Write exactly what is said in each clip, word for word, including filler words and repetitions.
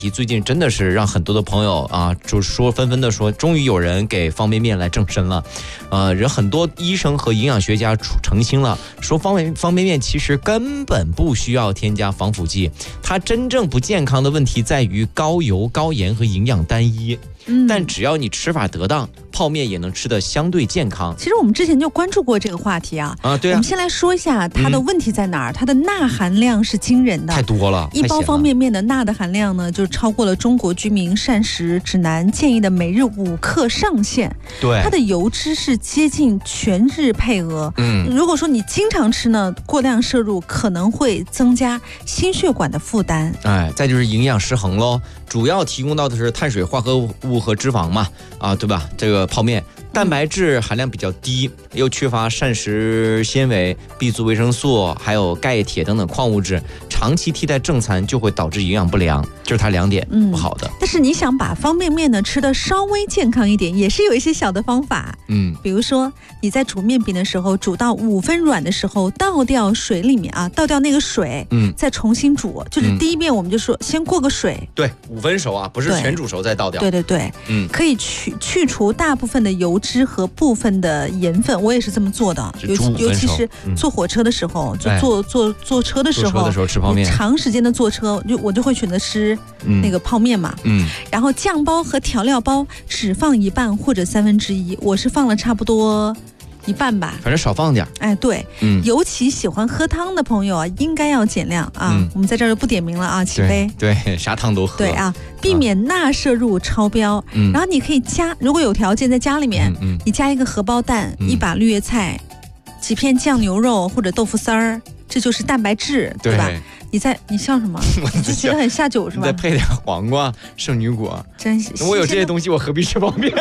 最近真的是让很多的朋友啊，就说纷纷的说，终于有人给方便面来正身了。呃，人很多医生和营养学家澄清了，说方便方便面其实根本不需要添加防腐剂，它真正不健康的问题在于高油、高盐和营养单一。嗯，但只要你吃法得当，泡面也能吃得相对健康。 其实我们之前就关注过这个话题啊。 啊，对啊。 我们先来说一下它的问题在哪儿。嗯、它的钠含量是惊人的， 太多了。 一包方便面的钠的含量呢，就超过了中国居民膳食指南建议的每日五克上限。 对。 它的油脂是接近全日配额。嗯。如果说你经常吃呢，过量摄入可能会增加心血管的负担。 哎，再就是营养失衡喽。主要提供到的是碳水化合物和脂肪嘛，啊，对吧？这个泡面蛋白质含量比较低，又缺乏膳食纤维、B 族维生素，还有钙、铁等等矿物质，长期替代正餐就会导致营养不良，这是它两点不好的。 嗯、但是你想把方便面呢吃得稍微健康一点，也是有一些小的方法。嗯，比如说你在煮面饼的时候，煮到五分软的时候，倒掉水里面啊，倒掉那个水，嗯，再重新煮。就是第一遍我们就说先过个水， 对，五分熟啊，不是全煮熟再倒掉。 对对对，嗯，可以去去除大部分的油脂和部分的盐分，我也是这么做的。尤其尤其是坐火车的时候，就坐坐坐车的时候， 坐车的时候吃泡面， 长时间的坐车，就我就会选择吃那个泡面嘛。嗯，然后酱包和调料包只放一半或者三分之一，我是放了差不多一半吧， 反正少放点。 哎，对，嗯，尤其喜欢喝汤的朋友啊，应该要减量啊。嗯、我们在这儿就不点名了啊，起飞。 对，对啥汤都喝。 对啊，避免钠摄入超标。嗯，然后你可以加，如果有条件，在家里面，嗯，你加一个荷包蛋，嗯、一把绿叶菜，几片酱牛肉或者豆腐丝儿，这就是蛋白质，对吧？你在你笑什么？你就觉得很下酒是吧？ 再配点黄瓜、圣女果， 真是。 我有这些东西，我何必吃泡面？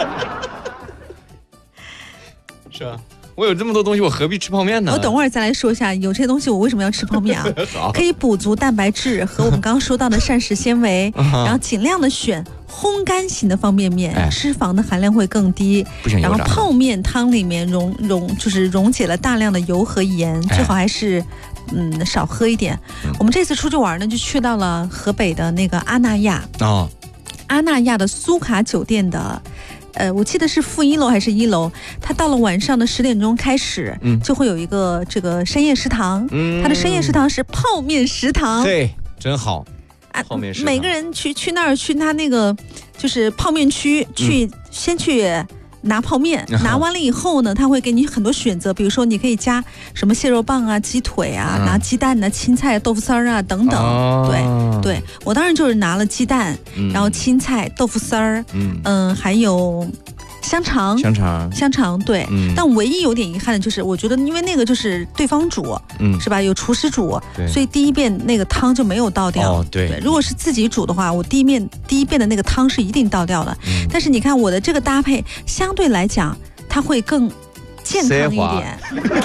是吧？我有这么多东西，我何必吃泡面呢？ 我等会儿再来说一下，有这些东西我为什么要吃泡面啊？可以补足蛋白质和我们刚刚说到的膳食纤维，然后尽量的选烘干型的方便面，哎、脂肪的含量会更低。然后泡面汤里面溶溶就是溶解了大量的油和盐，哎、最好还是嗯少喝一点。嗯、我们这次出去玩呢，就去到了河北的那个阿那亚哦，阿那亚的苏卡酒店的。呃，我记得是负一楼还是一楼？它到了晚上的十点钟开始，嗯，就会有一个这个深夜食堂。嗯，它的深夜食堂是泡面食堂。 对，真好。啊，泡面食堂。 每个人去去那儿去他那个就是泡面区去，嗯、先去拿泡面，拿完了以后呢，他会给你很多选择，比如说你可以加什么蟹肉棒啊、鸡腿啊，嗯、拿鸡蛋啊、青菜、豆腐丝儿啊等等。哦、对对，我当然就是拿了鸡蛋，嗯、然后青菜、豆腐丝儿，嗯嗯、呃，还有香肠， 香肠， 香肠，对。嗯、但唯一有点遗憾的就是，我觉得因为那个就是对方煮，嗯，是吧？有厨师煮，所以第一遍那个汤就没有倒掉。 哦，对。 对，如果是自己煮的话，我第一遍第一遍的那个汤是一定倒掉的。嗯、但是你看我的这个搭配，相对来讲，它会更健康一点。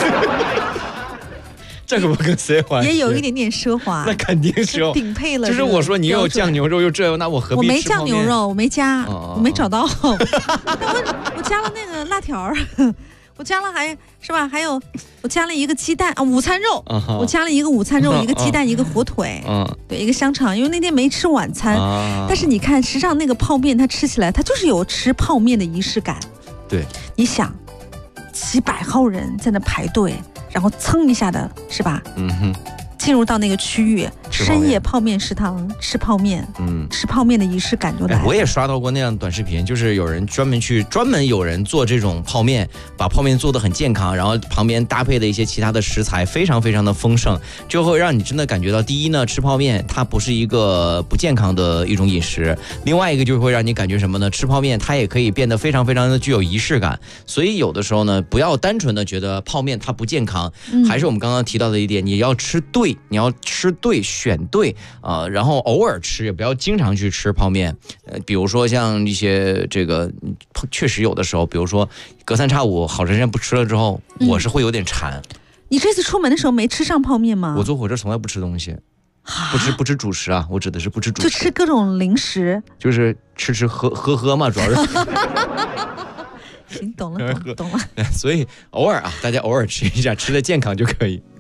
这个不跟奢华也有一点点奢华， 那肯定是哦， 顶配了。 就是我说你有酱牛肉又这，那我何必吃泡面？ 我没酱牛肉，我没加，哦、我没找到。但我我加了那个辣条，我加了还是吧？还有我加了一个鸡蛋啊，午餐肉，uh-huh. 我加了一个午餐肉， uh-huh. 一个鸡蛋， uh-huh. 一个火腿，嗯、uh-huh. 对，一个香肠。因为那天没吃晚餐， uh-huh. 但是你看，实际上那个泡面它吃起来，它就是有吃泡面的仪式感。 对， 你想，几百号人在那排队。然后蹭一下的是吧？嗯哼，进入到那个区域，深夜泡面食堂吃泡面，嗯，吃泡面的仪式感就来了。 哎，我也刷到过那样的短视频，就是有人专门去专门有人做这种泡面，把泡面做得很健康，然后旁边搭配的一些其他的食材非常非常的丰盛，就会让你真的感觉到，第一呢，吃泡面它不是一个不健康的一种饮食，另外一个就会让你感觉什么呢？吃泡面它也可以变得非常非常的具有仪式感。所以有的时候呢，不要单纯的觉得泡面它不健康，嗯、还是我们刚刚提到的一点，你要吃对，你要吃对，选对啊、呃，然后偶尔吃，也不要经常去吃泡面。呃，比如说像一些这个，确实有的时候，比如说隔三差五好长时间不吃了之后，嗯、我是会有点馋。 你这次出门的时候没吃上泡面吗？ 我坐火车从来不吃东西，不吃不吃主食啊，我指的是不吃主食， 就吃各种零食， 就是吃吃喝喝喝嘛，主要是。 行，懂了，懂了，懂了。 所以偶尔啊，大家偶尔吃一下，吃的健康就可以。